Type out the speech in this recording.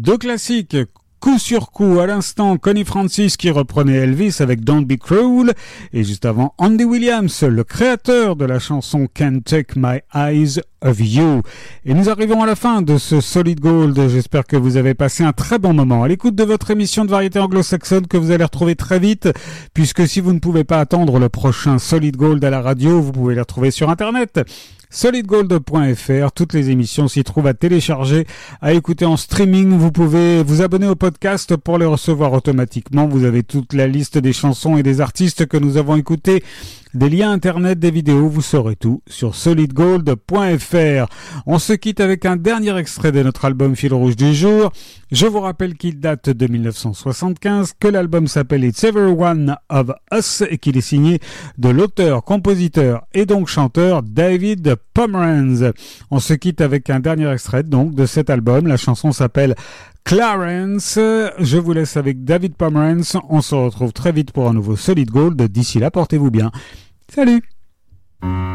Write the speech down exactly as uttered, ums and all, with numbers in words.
Deux classiques. Coup sur coup, à l'instant, Connie Francis qui reprenait Elvis avec Don't Be Cruel, et juste avant, Andy Williams, le créateur de la chanson Can't Take My Eyes Off You. Et nous arrivons à la fin de ce Solid Gold. J'espère que vous avez passé un très bon moment à l'écoute de votre émission de variété anglo-saxonne que vous allez retrouver très vite, puisque si vous ne pouvez pas attendre le prochain Solid Gold à la radio, vous pouvez les retrouver sur Internet. solid gold point f r, toutes les émissions s'y trouvent à télécharger, à écouter en streaming. Vous pouvez vous abonner au podcast pour les recevoir automatiquement. Vous avez toute la liste des chansons et des artistes que nous avons écoutés, des liens internet, des vidéos, vous saurez tout sur solid gold point f r. On se quitte avec un dernier extrait de notre album Fil Rouge du jour. Je vous rappelle qu'il date de dix-neuf cent soixante-quinze, que l'album s'appelle It's Everyone of Us et qu'il est signé de l'auteur, compositeur et donc chanteur David Pomeranz. On se quitte avec un dernier extrait donc de cet album. La chanson s'appelle Clarence. Je vous laisse avec David Pomeranz. On se retrouve très vite pour un nouveau Solid Gold. D'ici là, portez-vous bien. Salut!